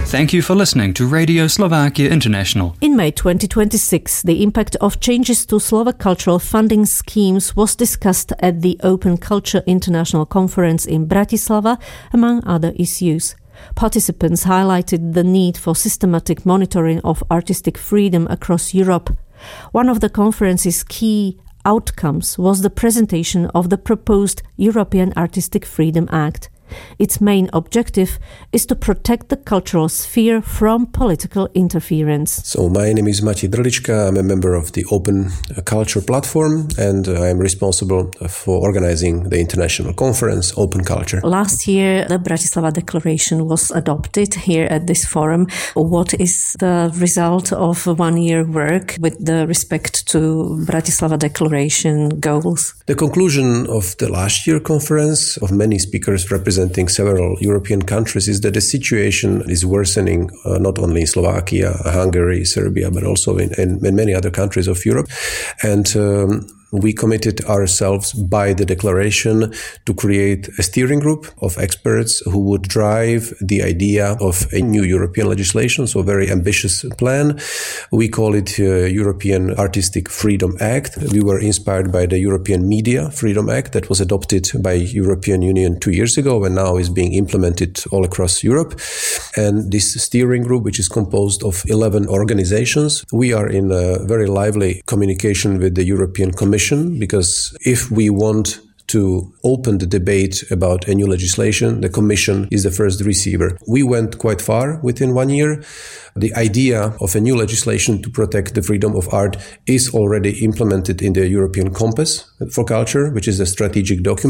Thank you for listening to Radio Slovakia International. In May 2026, the impact of changes to Slovak cultural funding schemes was discussed at the Open Culture International Conference in Bratislava, among other issues. Participants highlighted the need for systematic monitoring of artistic freedom across Europe. One of the conference's key outcomes was the presentation of the proposed European Artistic Freedom Act. Its main objective is to protect the cultural sphere from political interference. So my name is Matej Drlička. I'm a member of the Open Culture Platform and I'm responsible for organizing the international conference Open Culture. Last year, the Bratislava Declaration was adopted here at this forum. What is the result of 1 year work with the respect to Bratislava Declaration goals? The conclusion of the last year conference of many speakers representing several European countries is that the situation is worsening not only in Slovakia, Hungary, Serbia, but also in many other countries of Europe. And we committed ourselves by the declaration to create a steering group of experts who would drive the idea of a new European legislation, so a very ambitious plan. We call it European Artistic Freedom Act. We were inspired by the European Media Freedom Act that was adopted by European Union 2 years ago and now is being implemented all across Europe. And this steering group, which is composed of 11 organizations, we are in a very lively communication with the European Commission, because if we want to open the debate about a new legislation, the Commission is the first receiver. We went quite far within 1 year. The idea of a new legislation to protect the freedom of art is already implemented in the European Compass for Culture, which is a strategic document.